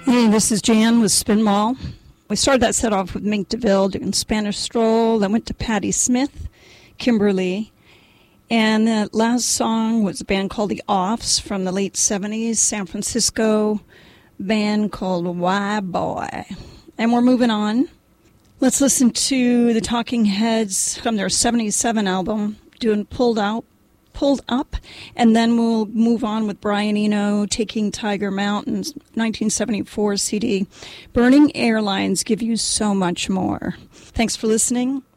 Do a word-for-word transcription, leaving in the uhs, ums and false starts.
Hey, this is Jan with Spin Mall. We started that set off with Mink DeVille doing Spanish Stroll, then went to Patti Smith, Kimberly, and the last song was a band called The Offs from the late seventies, San Francisco band called Why Boy. And we're moving on. Let's listen to the Talking Heads from their seventy-seven album, doing Pulled Out. Pulled Up, and then we'll move on with Brian Eno taking Tiger Mountain's nineteen seventy-four C D. Burning Airlines Give You So Much More. Thanks for listening.